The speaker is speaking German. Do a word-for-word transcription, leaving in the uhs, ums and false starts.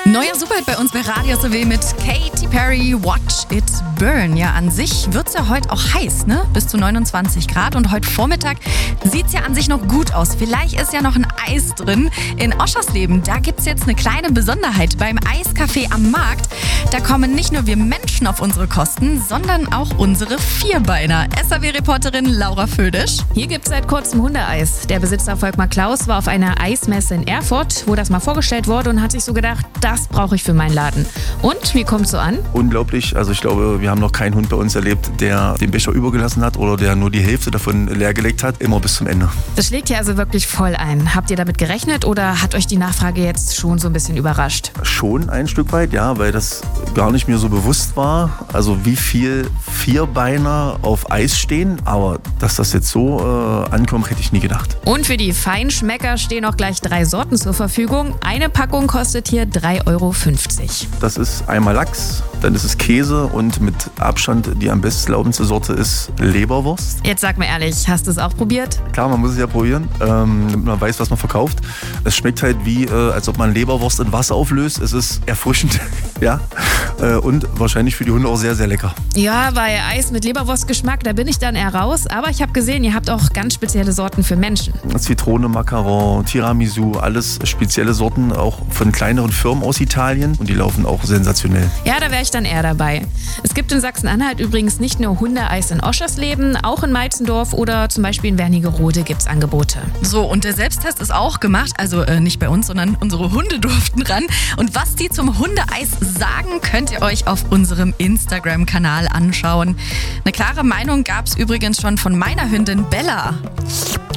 Neuer Superhit bei uns bei Radio S O W mit Katy Perry, Watch It Burn. Ja, an sich wird's ja heute auch heiß, ne? Bis zu neunundzwanzig Grad. Und heute Vormittag sieht's ja an sich noch gut aus. Vielleicht ist ja noch ein Eis drin. In Oschersleben, da gibt's jetzt eine kleine Besonderheit. Beim Eiscafé am Markt, da kommen nicht nur wir Menschen auf unsere Kosten, sondern auch unsere Vierbeiner. S A W-Reporterin Laura Födisch. Hier gibt's seit kurzem Hundeeis. Der Besitzer Volkmar Klaus war auf einer Eismesse in Erfurt, wo das mal vorgestellt wurde, und hat sich so gedacht, das brauche ich für meinen Laden. Und wie kommt's so an? Unglaublich. Also ich glaube, wir haben noch keinen Hund bei uns erlebt, der den Becher übergelassen hat oder der nur die Hälfte davon leergelegt hat. Immer bis zum Ende. Das schlägt ja also wirklich voll ein. Habt ihr damit gerechnet oder hat euch die Nachfrage jetzt schon so ein bisschen überrascht? Schon ein Stück weit, ja, weil das gar nicht mir so bewusst war. Also wie viel Vierbeiner auf Eis stehen. Aber dass das jetzt so äh, ankommt, hätte ich nie gedacht. Und für die Feinschmecker stehen auch gleich drei Sorten zur Verfügung. Eine Packung kostet hier drei Euro fünfzig. Das ist einmal Lachs, dann ist es Käse und mit Abstand die am bestlaubendste Sorte ist Leberwurst. Jetzt sag mir ehrlich, hast du es auch probiert? Klar, man muss es ja probieren, ähm, damit man weiß, was man verkauft. Es schmeckt halt wie, äh, als ob man Leberwurst in Wasser auflöst. Es ist erfrischend, ja, äh, und wahrscheinlich für die Hunde auch sehr, sehr lecker. Ja, bei Eis mit Leberwurstgeschmack, da bin ich dann eher raus. Aber ich habe gesehen, ihr habt auch ganz spezielle Sorten für Menschen. Zitrone, Macaron, Tiramisu, alles spezielle Sorten, auch von kleineren Firmen aus Italien. Und die laufen auch sensationell. Ja, da wäre ich dann eher dabei. Es gibt in Sachsen-Anhalt übrigens nicht nur Hundeeis in Oschersleben, auch in Meitzendorf oder zum Beispiel in Wernigerode gibt es Angebote. So, und der Selbsttest ist auch gemacht. Also äh, nicht bei uns, sondern unsere Hunde durften ran. Und was die zum Hundeeis sagen, könnt ihr euch auf unserem Instagram-Kanal anschauen. Eine klare Meinung gab es übrigens schon von meiner Hündin Bella.